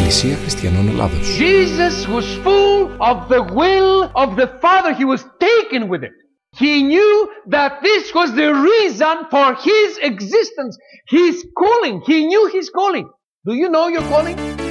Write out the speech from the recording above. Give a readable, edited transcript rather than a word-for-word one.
Εκκλησία Χριστιανών Ελλάδος. Jesus was full of the will of the Father. He was taken with it. He knew that this was the reason for his existence, his calling. He knew his calling. Do you know your calling?